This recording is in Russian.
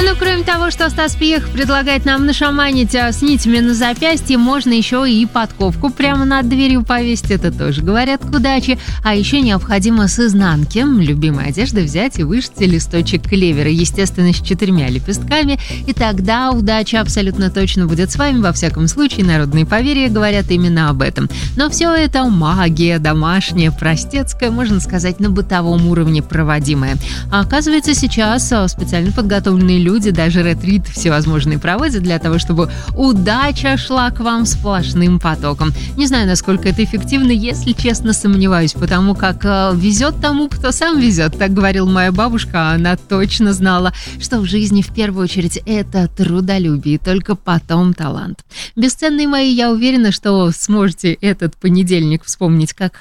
Ну, кроме того, что Стас Пьех предлагает нам нашаманить с нитями на запястье, можно еще и подковку прямо над дверью повесить. Это тоже говорят к удаче. А еще необходимо с изнанки любимой одежды взять и вышить листочек клевера, естественно, с 4 лепестками. И тогда удача абсолютно точно будет с вами. Во всяком случае, народные поверья говорят именно об этом. Но все это магия домашняя, простецкая, можно сказать, на бытовом уровне проводимая. А оказывается, сейчас специально подготовленные люди даже ретрит всевозможные проводят для того, чтобы удача шла к вам сплошным потоком. Не знаю, насколько это эффективно, если честно, сомневаюсь, потому как везет тому, кто сам везет. Так говорила моя бабушка, а она точно знала, что в жизни в первую очередь это трудолюбие, и только потом талант. Бесценные мои, я уверена, что сможете этот понедельник вспомнить как